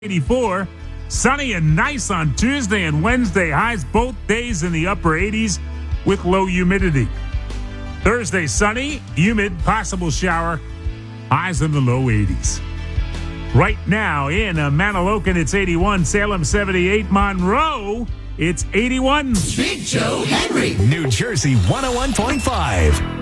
84. Sunny and nice on Tuesday and Wednesday. Highs both days in the upper 80s with low humidity. Thursday, sunny, humid, possible shower. Highs in the low 80s. Right now in Manalokan, it's 81. Salem, 78. Monroe, it's 81. Big Joe Henry. New Jersey 101.5.